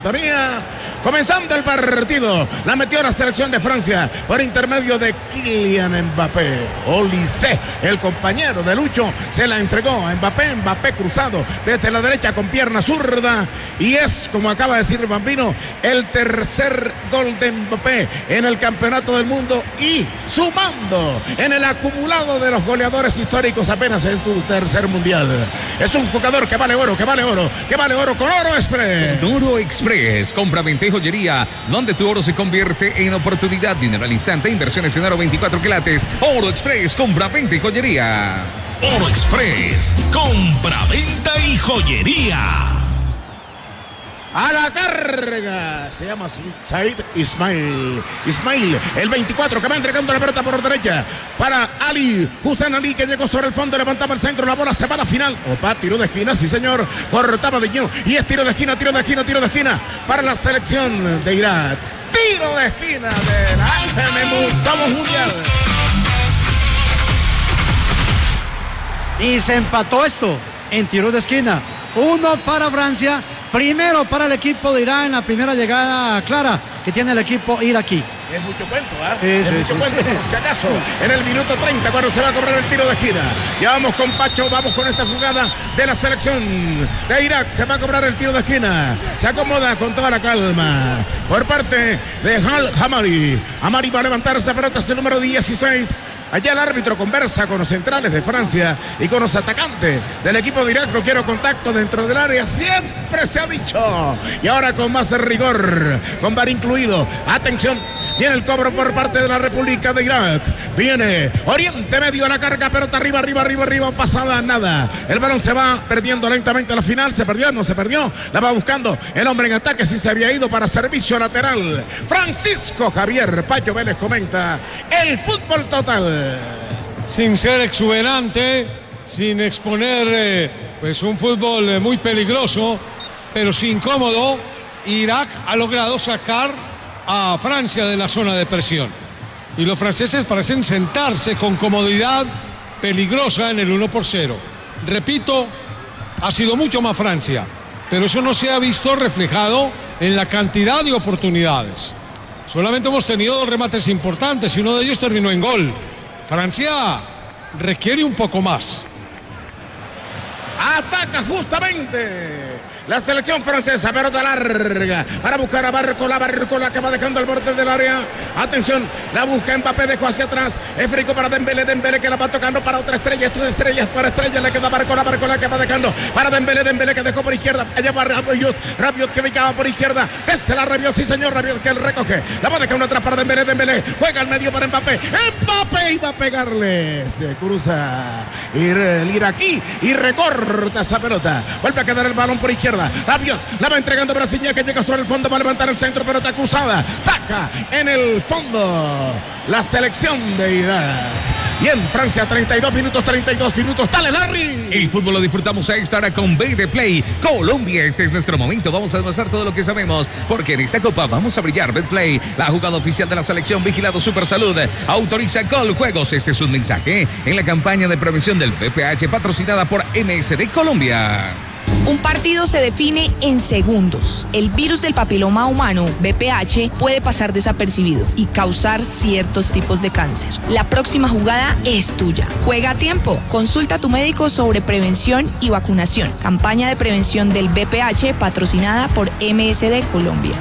Comenzando el partido, la metió la selección de Francia por intermedio de Kylian Mbappé. Olise, el compañero de Lucho, se la entregó a Mbappé. Mbappé cruzado desde la derecha con pierna zurda, y es, como acaba de decir Bambino, el tercer gol de Mbappé en el campeonato del mundo y sumando en el acumulado de los goleadores históricos apenas en tu tercer mundial. Es un jugador que vale oro, que vale oro, que vale oro con Oro Express. Oro Express, compra, venta y joyería, donde tu oro se convierte en oportunidad. Dinero al instante, inversiones en oro 24 quilates. Oro Express, compra, venta y joyería. Oro Express, compra, venta y joyería. A la carga, se llama Said Ismail. Ismail, el 24, que va entregando la pelota por derecha para Ali. Hussein Ali, que llegó sobre el fondo, levantaba el centro, la bola se va a la final. Opa, tiro de esquina, sí señor, cortaba de Ño, y es tiro de esquina para la selección de Irak. Tiro de esquina de la FM, somos mundial. Y se empató esto en tiro de esquina. 1 para Francia. Primero para el equipo de Irán en la primera llegada clara que tiene el equipo iraquí. Es mucho cuento, ¿ah? Sí, es mucho cuento, sí. Por si acaso, en el minuto 30, cuando se va a cobrar el tiro de esquina. Ya vamos con Pacho, vamos con esta jugada de la selección de Irak. Se va a cobrar el tiro de esquina. Se acomoda con toda la calma por parte de Al Hamari. Hamari va a levantar esta pelota, es el número 16. Allá el árbitro conversa con los centrales de Francia y con los atacantes del equipo de Irak. No quiero contacto dentro del área, siempre se ha dicho. Y ahora con más rigor, con VAR incluido. Atención, viene el cobro por parte de la República de Irak. Viene Oriente Medio a la carga, pelota arriba, pasada, nada. El balón se va perdiendo lentamente a la final. Se perdió, no se perdió. La va buscando el hombre en ataque, si se había ido para servicio lateral. Francisco Javier Pacho Vélez comenta el fútbol total. Sin ser exuberante, sin exponer pues un fútbol muy peligroso, pero sí incómodo, Irak ha logrado sacar a Francia de la zona de presión. Y los franceses parecen sentarse con comodidad peligrosa en el 1-0. Repito, ha sido mucho más Francia, pero eso no se ha visto reflejado en la cantidad de oportunidades. Solamente hemos tenido 2 remates importantes y uno de ellos terminó en gol. Francia requiere un poco más. Ataca justamente la selección francesa, pelota larga para buscar a Barcola que va dejando el borde del área. Atención, la busca Mbappé, dejó hacia atrás. Es frico para Dembélé que la va tocando para otra estrella. Esto de estrellas para estrellas, le queda Barcola que va dejando para Dembélé que dejó por izquierda. Allá va Rabiot que ubicaba por izquierda. Ese la Rabiot, sí señor, Rabiot que el recoge. La va dejando atrás para Dembélé. Juega al medio para Mbappé iba a pegarle. Se cruza el iraquí y recorta esa pelota. Vuelve a quedar el balón por izquierda. Rabiot la va entregando Brasiña, que llega sobre el fondo, va a levantar el centro, pelota cruzada, saca en el fondo la selección de Irak. Bien, Francia, 32 minutos, dale Larry. El fútbol lo disfrutamos a esta hora con Betplay Colombia. Este es nuestro momento, vamos a demostrar todo lo que sabemos, porque en esta copa vamos a brillar. Betplay, la jugada oficial de la selección, vigilado Supersalud, autoriza Coljuegos. Este es un mensaje en la campaña de prevención del VPH, patrocinada por MSD Colombia. Un partido se define en segundos. El virus del papiloma humano, VPH, puede pasar desapercibido y causar ciertos tipos de cáncer. La próxima jugada es tuya. Juega a tiempo. Consulta a tu médico sobre prevención y vacunación. Campaña de prevención del VPH patrocinada por MSD Colombia.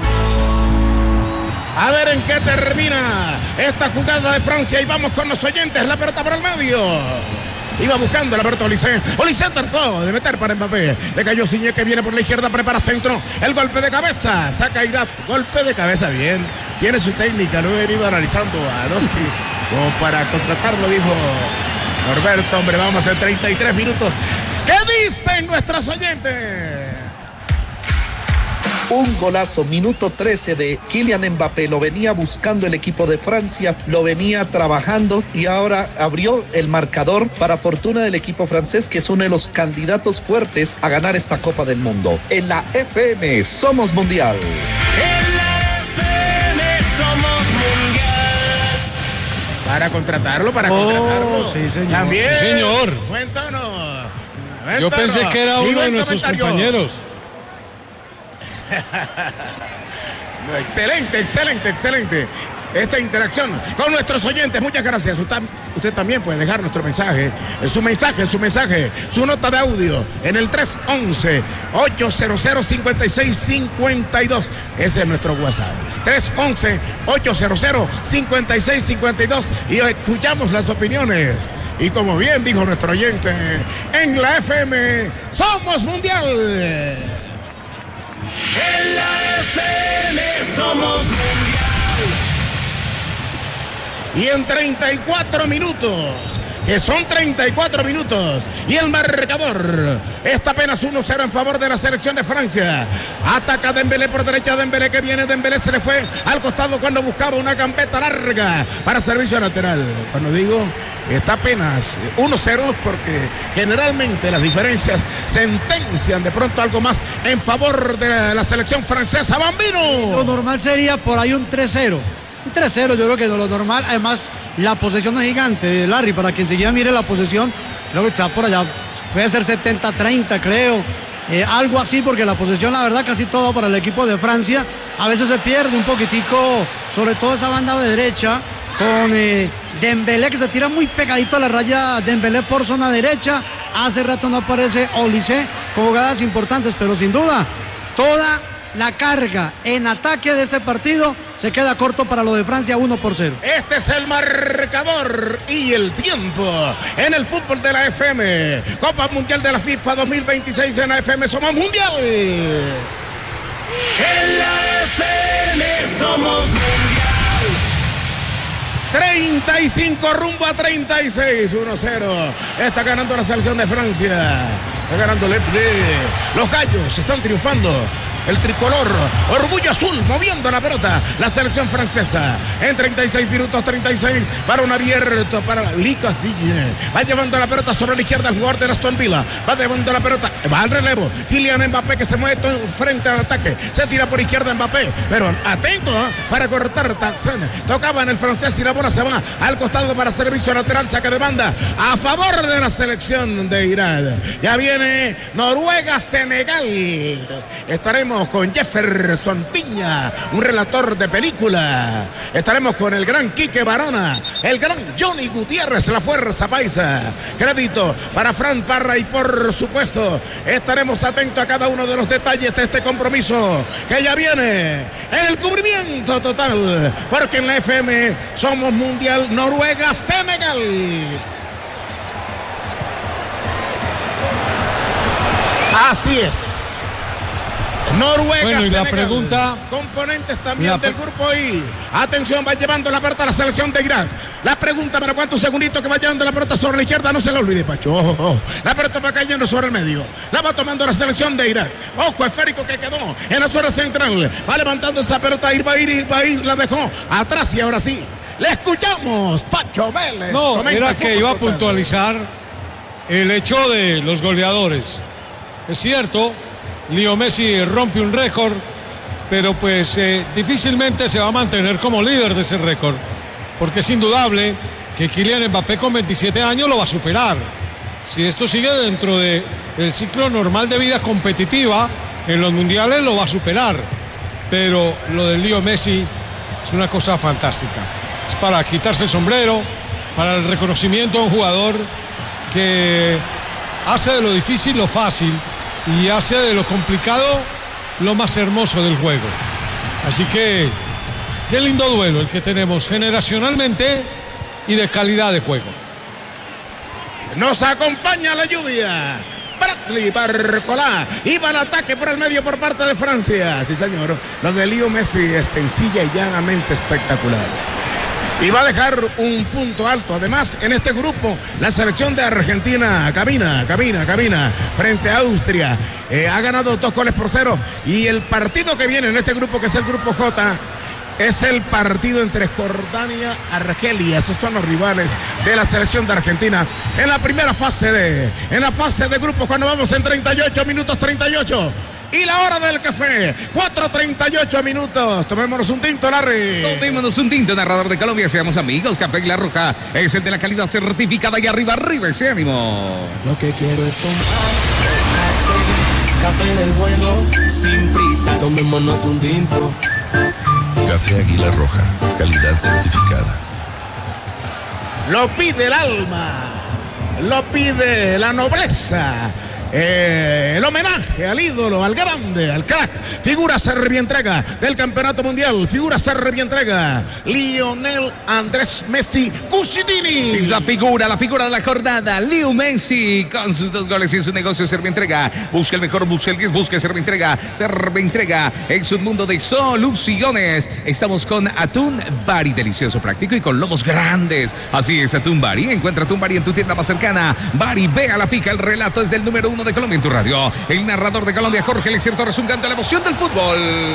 A ver en qué termina esta jugada de Francia y vamos con los oyentes. La pelota por el medio. Iba buscando la pelota Olise trató de meter para Mbappé. Le cayó Siñé, que viene por la izquierda, prepara centro. El golpe de cabeza, saca Irak. Golpe de cabeza, bien. Tiene su técnica, lo he venido analizando a Losky. Como para contratarlo, dijo Norberto. Hombre, vamos en 33 minutos. ¿Qué dicen nuestros oyentes? Un golazo, minuto 13 de Kylian Mbappé, lo venía buscando el equipo de Francia, lo venía trabajando y ahora abrió el marcador para fortuna del equipo francés, que es uno de los candidatos fuertes a ganar esta Copa del Mundo. En la FM somos mundial. En la FM somos mundial. Para contratarlo. Sí, señor. También. Sí, señor. Buen tono. Yo pensé que era uno de nuestros compañeros. Excelente. Esta interacción con nuestros oyentes. Muchas gracias. Usted también puede dejar nuestro mensaje, su nota de audio en el 311-800-5652. Ese es nuestro WhatsApp. 311-800-5652 y escuchamos las opiniones. Y como bien dijo nuestro oyente, en la FM somos mundial. En la FM somos mundial. Y en 34 minutos, que son 34 minutos, y el marcador está apenas 1-0 en favor de la selección de Francia. Ataca Dembélé por derecha, Dembélé que viene, Dembélé se le fue al costado cuando buscaba una gambeta larga para servicio lateral. Cuando digo está apenas 1-0 porque generalmente las diferencias sentencian de pronto algo más en favor de la selección francesa. Bambino. Lo normal sería por ahí un 3-0. Un 3-0 yo creo que lo normal. Además la posesión es gigante, Larry, para quien seguía mire la posesión, creo que está por allá, puede ser 70-30 creo, algo así, porque la posesión la verdad casi todo para el equipo de Francia. A veces se pierde un poquitico, sobre todo esa banda de derecha con Dembélé, que se tira muy pegadito a la raya. Dembélé por zona derecha, hace rato no aparece Olise con jugadas importantes, pero sin duda toda la carga en ataque de este partido se queda corto para lo de Francia. 1-0. Este es el marcador y el tiempo en el fútbol de la FM. Copa Mundial de la FIFA 2026 en la FM somos mundial. En la FM somos mundial. 35 rumbo a 36, 1-0. Está ganando la selección de Francia. Está ganando Le Play. Los gallos están triunfando. El tricolor, orgullo azul, moviendo la pelota. La selección francesa en 36 minutos, 36. Para un abierto para Lucas Digne. Va llevando la pelota sobre la izquierda el jugador de Aston Villa. Va llevando la pelota, va al relevo. Kylian Mbappé que se mueve frente al ataque. Se tira por izquierda Mbappé. Pero atento para cortar. Tocaba en el francés y la bola se va al costado para servicio lateral. Saque de banda a favor de la selección de Irán. Ya viene Noruega-Senegal. Estaremos con Jefferson Piña, un relator de película. Estaremos con el gran Quique Barona, el gran Johnny Gutiérrez, la fuerza paisa. Crédito para Fran Parra y por supuesto estaremos atentos a cada uno de los detalles de este compromiso que ya viene en el cubrimiento total, porque en la FM somos mundial. Noruega-Senegal. Así es. Noruega, bueno, y Senegal, la pregunta, componentes también del grupo I. Atención, va llevando la pelota a la selección de Irak. La pregunta, ¿para cuántos segunditos que va llevando la pelota sobre la izquierda? No se la olvide, Pacho. Ojo. La pelota va cayendo sobre el medio. La va tomando la selección de Irak. Ojo, esférico que quedó en la zona central. Va levantando esa pelota, va a ir, la dejó atrás y ahora sí. Le escuchamos, Pacho Vélez. No, era que iba a puntualizar el hecho de los goleadores. Es cierto, Leo Messi rompe un récord, pero pues difícilmente se va a mantener como líder de ese récord, porque es indudable que Kylian Mbappé con 27 años lo va a superar. Si esto sigue dentro del ciclo normal de vida competitiva, en los mundiales lo va a superar, pero lo de Leo Messi es una cosa fantástica. Es para quitarse el sombrero, para el reconocimiento a un jugador que hace de lo difícil lo fácil y hace de lo complicado lo más hermoso del juego. Así que qué lindo duelo el que tenemos generacionalmente y de calidad de juego. Nos acompaña la lluvia. Bradley Barcolá iba al ataque por el medio por parte de Francia. Sí, señor. Lo de Leo Messi es sencilla y llanamente espectacular. Y va a dejar un punto alto. Además, en este grupo, la selección de Argentina camina frente a Austria. Ha ganado 2-0. Y el partido que viene en este grupo, que es el grupo J, es el partido entre Jordania y Argelia. Esos son los rivales de la selección de Argentina en la primera fase de grupos, cuando vamos en 38 minutos 38. Y la hora del café, 4:38 minutos. Tomémonos un tinto, Larry. Tomémonos un tinto, narrador de Colombia. Seamos amigos. Café La Roja es el de la calidad certificada. Y arriba ese ánimo. Lo que quiero es tomar café del bueno, sin prisa. tomémonos un tinto. Café Águila Roja, calidad certificada. Lo pide el alma, lo pide la nobleza. El homenaje al ídolo, al grande, al crack, figura servientrega del campeonato mundial, figura servientrega, Lionel Andrés Messi Cucitini. Es la figura de la jornada, Leo Messi, con sus 2 goles y en su negocio servientrega. Busca el mejor, busca el 10, busca servientrega en su mundo de soluciones. Estamos con atún Bari, delicioso, práctico y con lomos grandes. Así es, atún Bari. Encuentra atún Bari en tu tienda más cercana. Bari, ve a la fija, el relato es del número 1 de Colombia en tu radio. El narrador de Colombia, Jorge Eliezer Torres, un canto a la emoción del fútbol.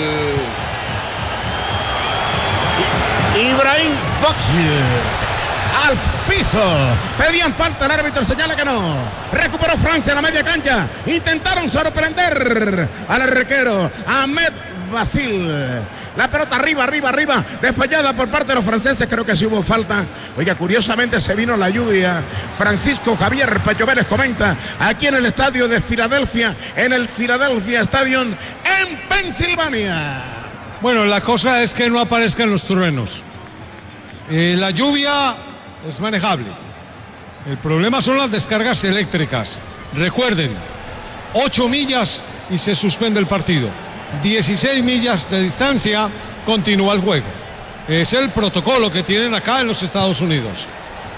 Ibrahim Boxy al piso. Pedían falta, el árbitro señala que no. Recuperó Francia en la media cancha. Intentaron sorprender al arquero Ahmed Basil. La pelota arriba, despejada por parte de los franceses, creo que sí hubo falta. Oiga, curiosamente se vino la lluvia. Francisco Javier Pacho Vélez comenta aquí en el estadio de Filadelfia, en el Philadelphia Stadium, en Pensilvania. Bueno, la cosa es que no aparezcan los truenos. La lluvia es manejable. El problema son las descargas eléctricas. Recuerden, 8 millas y se suspende el partido. 16 millas de distancia, continúa el juego. Es el protocolo que tienen acá en los Estados Unidos.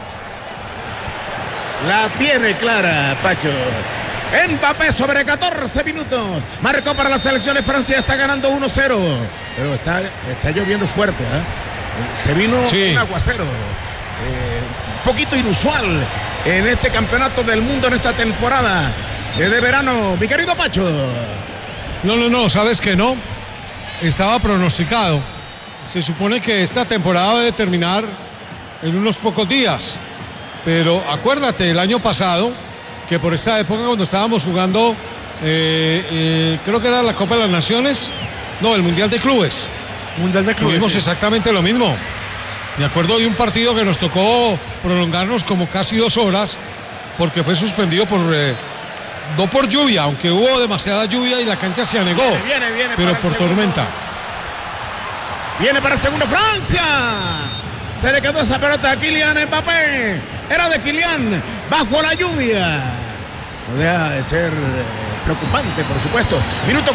La tiene clara, Pacho. Mbappé sobre 14 minutos. Marcó para la selección de Francia, está ganando 1-0. Pero está lloviendo fuerte, ¿eh? Se vino un aguacero. Un poquito inusual en este campeonato del mundo, en esta temporada de verano. Mi querido Pacho. No, sabes que no. Estaba pronosticado. Se supone que esta temporada debe terminar en unos pocos días. Pero acuérdate, el año pasado, que por esta época cuando estábamos jugando, creo que era la Copa de las Naciones, no, el Mundial de Clubes. Tuvimos exactamente lo mismo. Me acuerdo de un partido que nos tocó prolongarnos como casi 2 horas, porque fue suspendido por... no por lluvia, aunque hubo demasiada lluvia y la cancha se anegó, viene pero por tormenta. Viene para el segundo Francia. Se le quedó esa pelota a Kylian Mbappé. Era de Kylian bajo la lluvia. No deja de ser preocupante, por supuesto. Minuto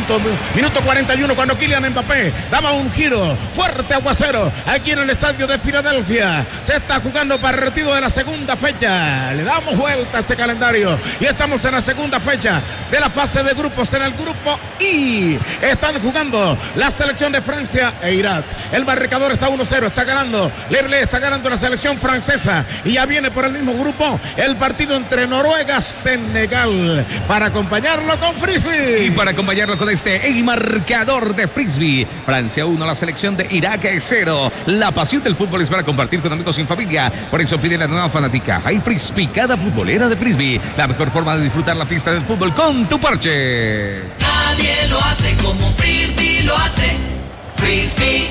41 cuando Kylian Mbappé daba un giro. Fuerte aguacero aquí en el estadio de Filadelfia. Se está jugando partido de la segunda fecha. Le damos vuelta a este calendario y estamos en la segunda fecha de la fase de grupos. En el grupo I están jugando la selección de Francia e Irak. El marcador está 1-0. Está ganando Leble, está ganando la selección francesa. Y ya viene por el mismo grupo el partido entre Noruega, Senegal, para acompañarlo con frisbee. Y para acompañarlo con el marcador de frisbee. Francia 1, la selección de Irak 0. La pasión del fútbol es para compartir con amigos y en familia. Por eso pide la nueva fanática. Hay frisbeecada futbolera de frisbee. La mejor forma de disfrutar la fiesta del fútbol con tu parche. Nadie lo hace como frisbee lo hace. Frisbee.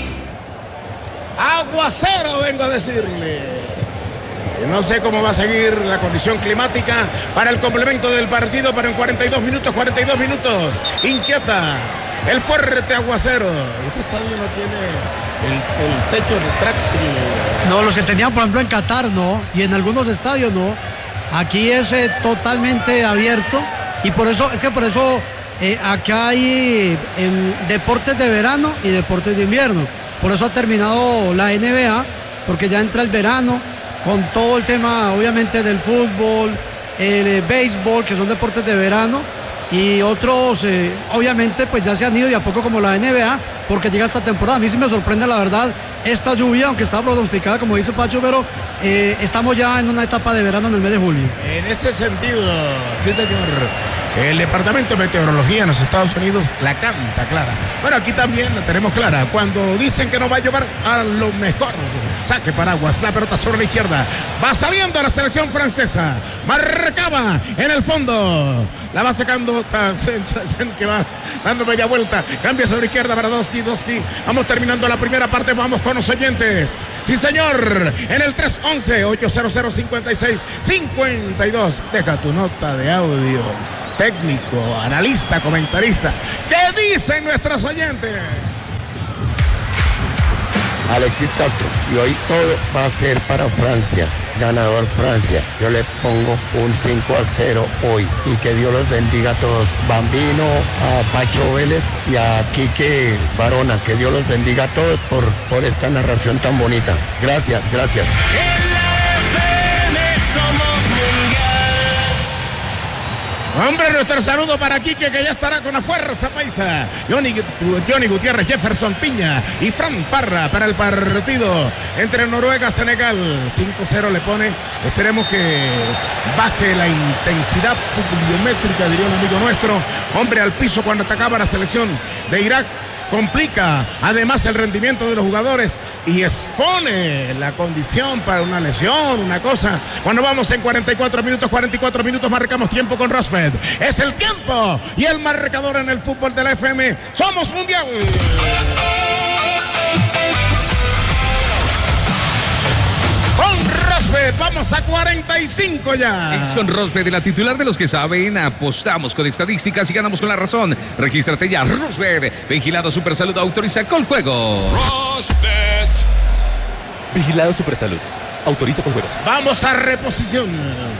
Aguacero, vengo a decirle. No sé cómo va a seguir la condición climática para el complemento del partido, pero en 42 minutos, inquieta el fuerte aguacero. Este estadio no tiene el techo retráctil. No, los que tenían, por ejemplo, en Qatar, no, y en algunos estadios, no. Aquí es totalmente abierto, y por eso, acá hay deportes de verano y deportes de invierno. Por eso ha terminado la NBA, porque ya entra el verano, con todo el tema obviamente del fútbol, el béisbol, que son deportes de verano, y otros obviamente pues ya se han ido y a poco, como la NBA, porque llega esta temporada. A mí sí me sorprende la verdad esta lluvia, aunque está pronosticada como dice Pacho, pero estamos ya en una etapa de verano en el mes de julio. En ese sentido, sí señor, el Departamento de Meteorología en los Estados Unidos la canta clara. Bueno, aquí también la tenemos clara. Cuando dicen que no va a llover, a lo mejor saque paraguas. La pelota sobre la izquierda. Va saliendo la selección francesa. Marcaba en el fondo. La va sacando. Que va dando media vuelta. Cambia sobre la izquierda para Doski. Vamos terminando la primera parte. Vamos con los oyentes. Sí, señor. En el 311-800-56-52. Deja tu nota de audio técnico, analista, comentarista. ¿Qué dicen nuestros oyentes? Alexis Castro, y hoy todo va a ser para Francia, ganador Francia. Yo le pongo un 5-0 hoy y que Dios los bendiga a todos. Bambino, a Pacho Vélez y a Quique Barona, que Dios los bendiga a todos por esta narración tan bonita. Gracias, gracias. Hombre, nuestro saludo para Quique, que ya estará con la fuerza paisa. Johnny Gutiérrez, Jefferson Piña y Fran Parra para el partido entre Noruega y Senegal. 5-0 le pone. Esperemos que baje la intensidad pluviométrica, diría un amigo nuestro. Hombre al piso cuando atacaba la selección de Irak. Complica además el rendimiento de los jugadores y expone la condición para una lesión, una cosa. Cuando vamos en 44 minutos marcamos tiempo con Rosbeth. Es el tiempo y el marcador en el fútbol de la FM. ¡Somos mundial! Vamos a 45 ya. Es con Rosbeth, la titular de los que saben. Apostamos con estadísticas y ganamos con la razón. Regístrate ya, Rosbeth. Vigilado Supersalud, autoriza con juego. Rosbeth. Vigilado Supersalud, autoriza con juegos. Vamos a reposición.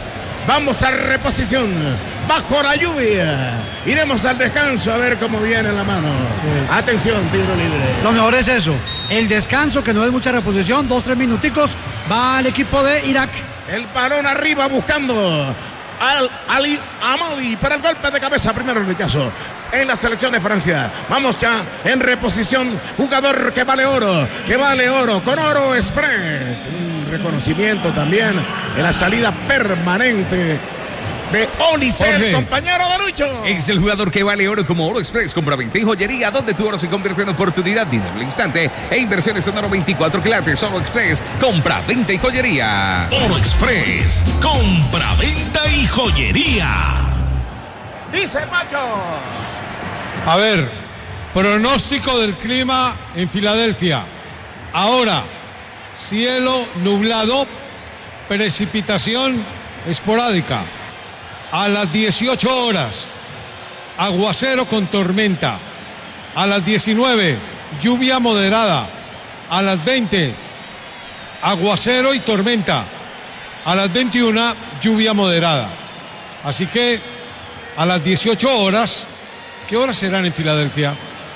Bajo la lluvia. Iremos al descanso a ver cómo viene la mano. Sí. Atención, tiro libre. Lo mejor es eso. El descanso, que no es mucha reposición, 2-3 minuticos. Va al equipo de Irak. El balón arriba buscando al Ali Amadi para el golpe de cabeza. Primero el rechazo en la selección de Francia. Vamos ya en reposición. Jugador que vale oro con Oro Express. Un reconocimiento también en la salida permanente de Olicel, compañero de Lucho. Es el jugador que vale oro como Oro Express. Compra-venta y joyería, donde tu oro se convierte en oportunidad, dinero al instante e inversiones en oro 24 quilates. Oro Express, compra-venta y joyería. Oro Express, compra-venta y joyería. Dice Macho. A ver, pronóstico del clima en Filadelfia. Ahora, cielo nublado, precipitación esporádica. A las 18 horas, aguacero con tormenta. A las 19, lluvia moderada. A las 20, aguacero y tormenta. A las 21, lluvia moderada. Así que a las 18 horas, ¿qué horas serán en Filadelfia?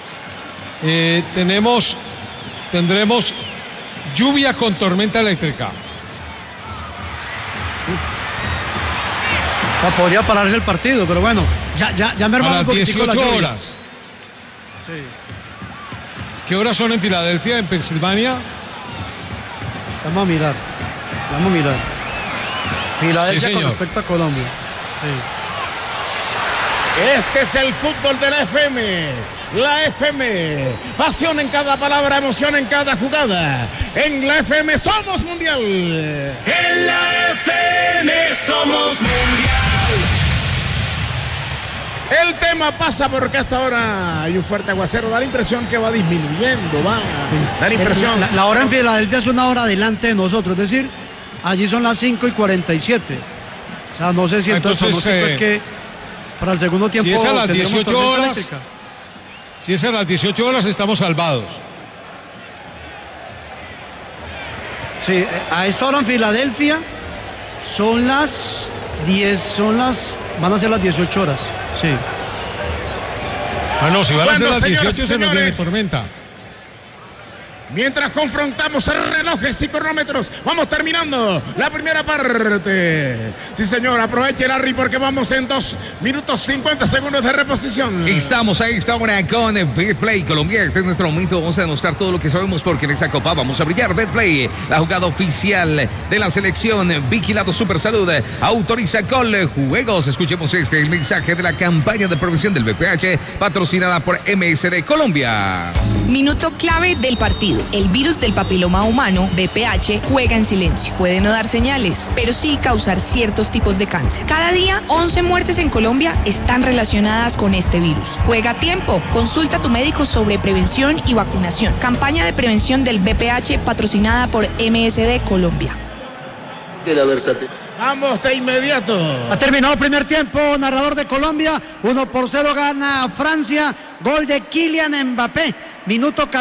Tendremos lluvia con tormenta eléctrica. Podría pararse el partido, pero bueno, ya me a las 18 horas. Sí. ¿Qué horas son en Filadelfia, en Pensilvania? Vamos a mirar. Filadelfia sí, con respecto a Colombia. Sí. Este es el fútbol de la FM. La FM. Pasión en cada palabra, emoción en cada jugada. En la FM somos mundial. En la FM somos mundial. El tema pasa porque hasta ahora hay un fuerte aguacero. Da la impresión que va disminuyendo, da la impresión. La hora en Filadelfia es una hora adelante de nosotros, es decir, allí son las 5:47. O sea, no sé si entonces es que para el segundo tiempo. Si es a las 18 horas. Si es a las 18 horas, estamos salvados. Sí, a esta hora en Filadelfia son las 10, van a ser las 18 horas. Sí. Ah, no, si van a ser las 18 se nos viene tormenta. Mientras confrontamos relojes y cronómetros, vamos terminando la primera parte. Sí, señor, aproveche Larry porque vamos en 2 minutos 50 segundos de reposición. Estamos a esta hora con Betplay Colombia. Este es nuestro momento. Vamos a demostrar todo lo que sabemos porque en esta copa vamos a brillar. Betplay, la jugada oficial de la selección. Vigilado Supersalud, autoriza con juegos. Escuchemos el mensaje de la campaña de prevención del VPH, patrocinada por MSD Colombia. Minuto clave del partido. El virus del papiloma humano, VPH, juega en silencio. Puede no dar señales, pero sí causar ciertos tipos de cáncer. Cada día, 11 muertes en Colombia están relacionadas con este virus. Juega a tiempo. Consulta a tu médico sobre prevención y vacunación. Campaña de prevención del VPH patrocinada por MSD Colombia. Vamos de inmediato. Ha terminado el primer tiempo, narrador de Colombia. 1-0 gana Francia. Gol de Kylian Mbappé. Minuto